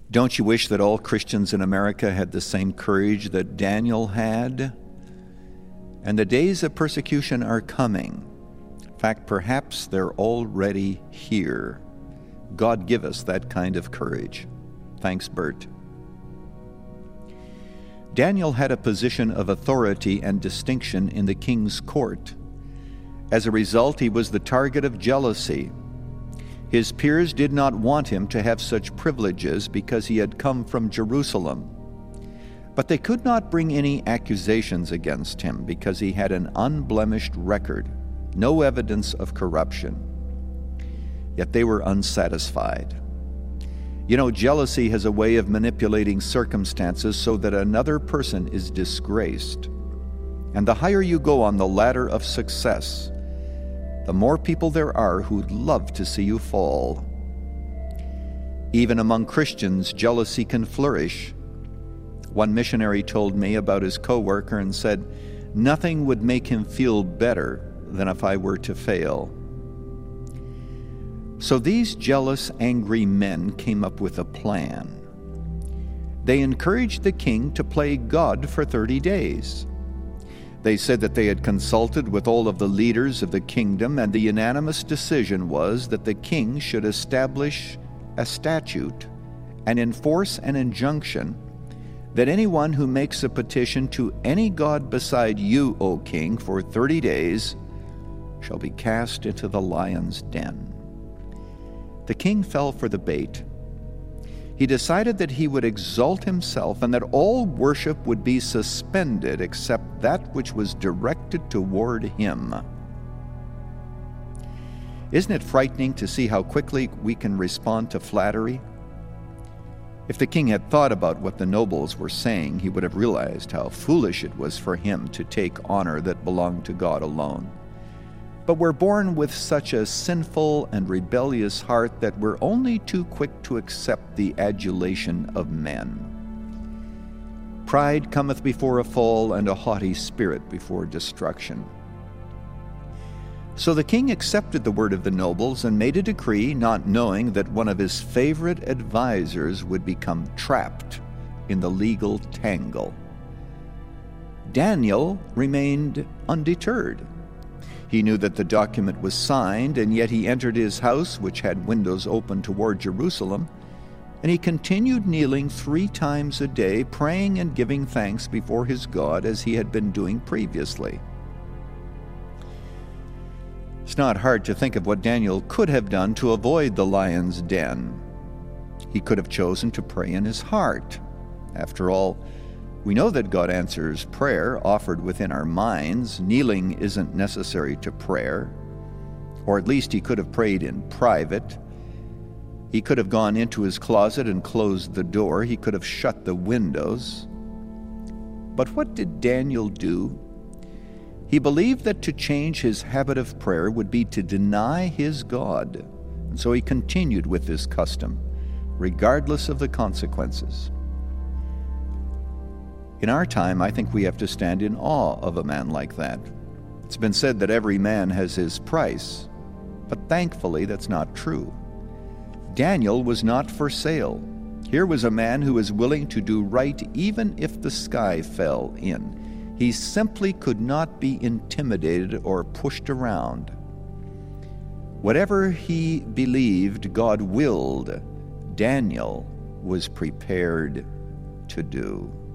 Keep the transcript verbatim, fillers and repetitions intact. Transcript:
Don't you wish that all Christians in America had the same courage that Daniel had? And the days of persecution are coming. In fact, perhaps they're already here. God give us that kind of courage. Thanks, Bert. Daniel had a position of authority and distinction in the king's court. As a result, he was the target of jealousy. His peers did not want him to have such privileges because he had come from Jerusalem. But they could not bring any accusations against him because he had an unblemished record, no evidence of corruption. Yet they were unsatisfied. You know, jealousy has a way of manipulating circumstances so that another person is disgraced. And the higher you go on the ladder of success, the more people there are who'd love to see you fall. Even among Christians, jealousy can flourish. One missionary told me about his coworker and said, "Nothing would make him feel better than if I were to fail." So these jealous, angry men came up with a plan. They encouraged the king to play God for thirty days. They said that they had consulted with all of the leaders of the kingdom, and the unanimous decision was that the king should establish a statute and enforce an injunction that anyone who makes a petition to any god beside you, O king, for thirty days shall be cast into the lion's den. The king fell for the bait. He decided that he would exalt himself and that all worship would be suspended except that which was directed toward him. Isn't it frightening to see how quickly we can respond to flattery? If the king had thought about what the nobles were saying, he would have realized how foolish it was for him to take honor that belonged to God alone. But we're born with such a sinful and rebellious heart that we're only too quick to accept the adulation of men. Pride cometh before a fall, and a haughty spirit before destruction. So the king accepted the word of the nobles and made a decree, not knowing that one of his favorite advisors would become trapped in the legal tangle. Daniel remained undeterred. He knew that the document was signed, and yet he entered his house, which had windows open toward Jerusalem, and he continued kneeling three times a day, praying and giving thanks before his God as he had been doing previously. It's not hard to think of what Daniel could have done to avoid the lion's den. He could have chosen to pray in his heart. After all, we know that God answers prayer offered within our minds. Kneeling isn't necessary to prayer. Or at least he could have prayed in private. He could have gone into his closet and closed the door. He could have shut the windows. But what did Daniel do? He believed that to change his habit of prayer would be to deny his God. And so he continued with this custom, regardless of the consequences. In our time, I think we have to stand in awe of a man like that. It's been said that every man has his price, but thankfully that's not true. Daniel was not for sale. Here was a man who was willing to do right even if the sky fell in. He simply could not be intimidated or pushed around. Whatever he believed God willed, Daniel was prepared to do.